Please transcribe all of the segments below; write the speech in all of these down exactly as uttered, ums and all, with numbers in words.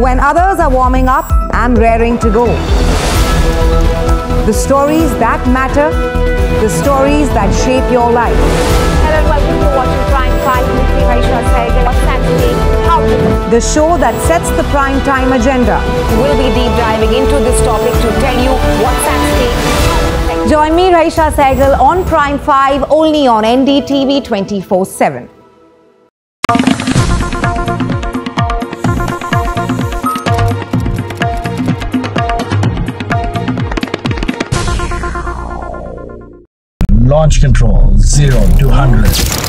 When others are warming up, I'm raring to go. The stories that matter, the stories that shape your life. Hello and welcome to watching Prime five with me, Raisha Sehgal. What's at stake? How to... The show that sets the prime time agenda. We'll be deep diving into this topic to tell you what's at stake. Join me, Raisha Sehgal, on Prime five, only on N D T V twenty-four seven. Launch control, zero to one hundred.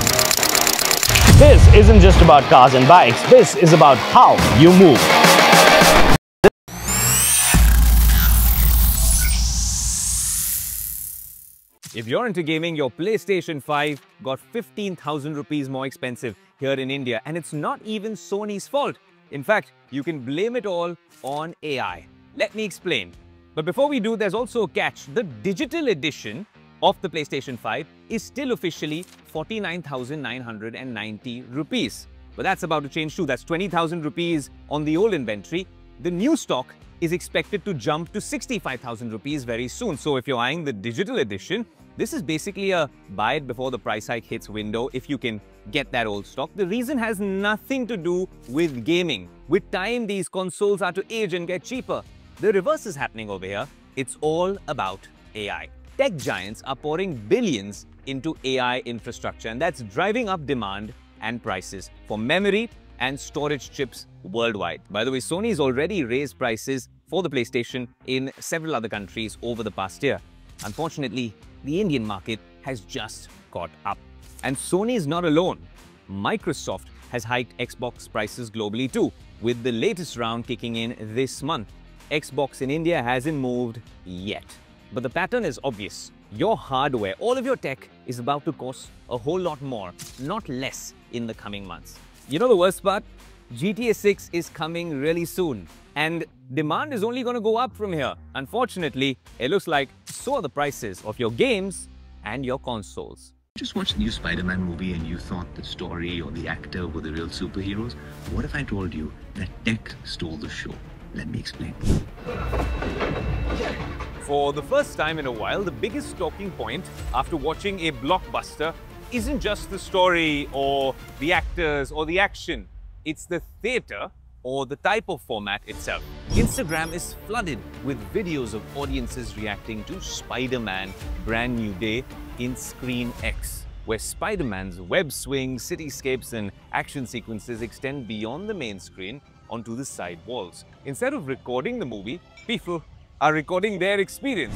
This isn't just about cars and bikes, this is about how you move. If you're into gaming, your PlayStation five got fifteen thousand rupees more expensive here in India, and it's not even Sony's fault. In fact, you can blame it all on A I. Let me explain. But before we do, there's also a catch. The digital edition of the PlayStation five is still officially forty-nine thousand nine hundred ninety rupees. But that's about to change too. That's twenty thousand rupees on the old inventory. The new stock is expected to jump to sixty-five thousand rupees very soon. So if you're eyeing the digital edition, this is basically a buy it before the price hike hits window if you can get that old stock. The reason has nothing to do with gaming. With time, these consoles are to age and get cheaper. The reverse is happening over here. It's all about A I. Tech giants are pouring billions into A I infrastructure, and that's driving up demand and prices for memory and storage chips worldwide. By the way, Sony's already raised prices for the PlayStation in several other countries over the past year. Unfortunately, the Indian market has just caught up. And Sony is not alone. Microsoft has hiked Xbox prices globally too, with the latest round kicking in this month. Xbox in India hasn't moved yet. But the pattern is obvious. Your hardware, all of your tech, is about to cost a whole lot more, not less, in the coming months. You know the worst part? G T A six is coming really soon, and demand is only going to go up from here. Unfortunately, it looks like so are the prices of your games and your consoles. Just watched the new Spider-Man movie and you thought the story or the actor were the real superheroes? What if I told you that tech stole the show? Let me explain. For the first time in a while, the biggest talking point after watching a blockbuster isn't just the story or the actors or the action. It's the theatre or the type of format itself. Instagram is flooded with videos of audiences reacting to Spider-Man Brand New Day in ScreenX, where Spider-Man's web swings, cityscapes and action sequences extend beyond the main screen onto the side walls. Instead of recording the movie, people are recording their experience.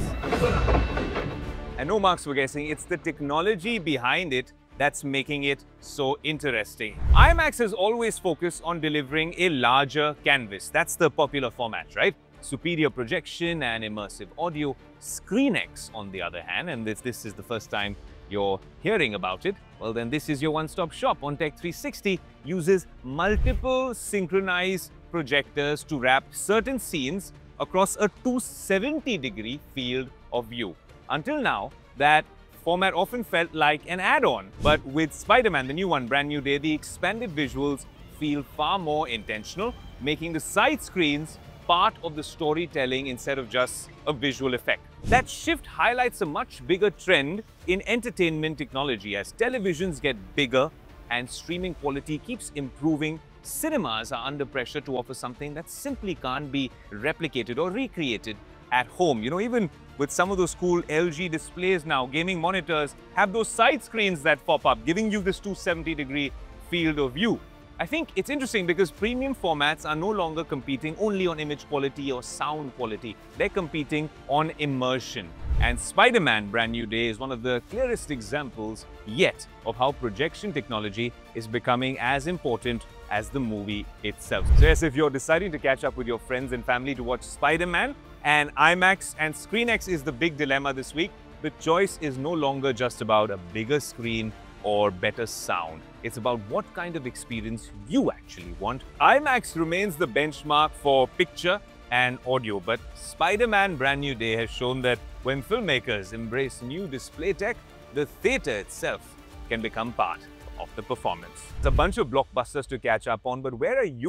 And no marks for guessing, it's the technology behind it that's making it so interesting. IMAX has always focused on delivering a larger canvas. That's the popular format, right? Superior projection and immersive audio. ScreenX, on the other hand, and this, this is the first time you're hearing about it, well then this is your one-stop shop. OnTech three sixty uses multiple synchronized projectors to wrap certain scenes across a two hundred seventy degree field of view. Until now, that format often felt like an add-on, but with Spider-Man, the new one, Brand New Day, the expanded visuals feel far more intentional, making the side screens part of the storytelling instead of just a visual effect. That shift highlights a much bigger trend in entertainment technology. As televisions get bigger and streaming quality keeps improving, cinemas are under pressure to offer something that simply can't be replicated or recreated at home. You know, even with some of those cool L G displays now, gaming monitors have those side screens that pop up, giving you this two hundred seventy degree field of view. I think it's interesting because premium formats are no longer competing only on image quality or sound quality. They're competing on immersion. And Spider-Man Brand New Day is one of the clearest examples yet of how projection technology is becoming as important as the movie itself. So yes, if you're deciding to catch up with your friends and family to watch Spider-Man, and IMAX and ScreenX is the big dilemma this week, the choice is no longer just about a bigger screen or better sound. It's about what kind of experience you actually want. IMAX remains the benchmark for picture and audio, but Spider-Man Brand New Day has shown that when filmmakers embrace new display tech, the theatre itself can become part of the performance. There's a bunch of blockbusters to catch up on, but where are you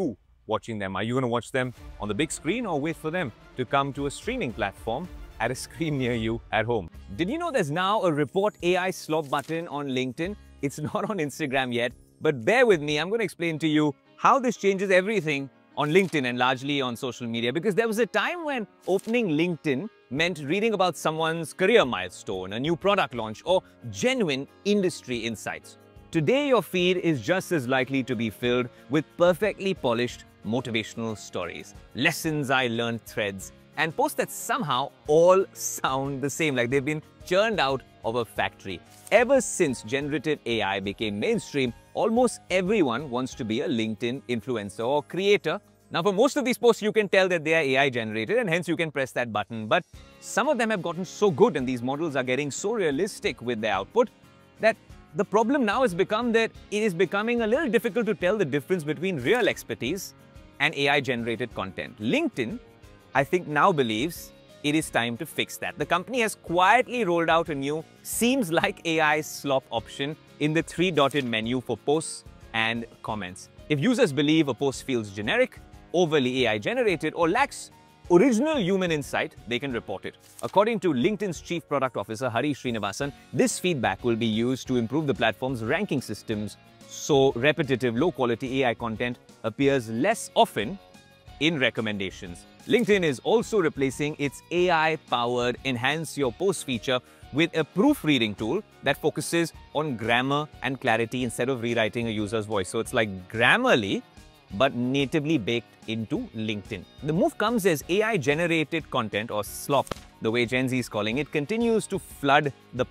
watching them? Are you going to watch them on the big screen or wait for them to come to a streaming platform at a screen near you at home? Did you know there's now a report A I slop button on LinkedIn? It's not on Instagram yet, but bear with me. I'm going to explain to you how this changes everything on LinkedIn and largely on social media, because there was a time when opening LinkedIn meant reading about someone's career milestone, a new product launch, or genuine industry insights. Today, your feed is just as likely to be filled with perfectly polished motivational stories, lessons I learned threads, and posts that somehow all sound the same, like they've been churned out of a factory. Ever since generative A I became mainstream, almost everyone wants to be a LinkedIn influencer or creator. Now, for most of these posts, you can tell that they are A I generated and hence you can press that button. But some of them have gotten so good and these models are getting so realistic with their output that the problem now has become that it is becoming a little difficult to tell the difference between real expertise and A I generated content. LinkedIn, I think, now believes it is time to fix that. The company has quietly rolled out a new seems like A I slop option in the three dotted menu for posts and comments. If users believe a post feels generic, overly A I generated, or lacks original human insight, they can report it. According to LinkedIn's Chief Product Officer, Hari Srinivasan, this feedback will be used to improve the platform's ranking systems so repetitive, low-quality A I content appears less often in recommendations. LinkedIn is also replacing its A I-powered Enhance Your Post feature with a proofreading tool that focuses on grammar and clarity instead of rewriting a user's voice. So it's like Grammarly, but natively baked into LinkedIn. The move comes as A I-generated content, or slop, the way Gen Z is calling it, continues to flood the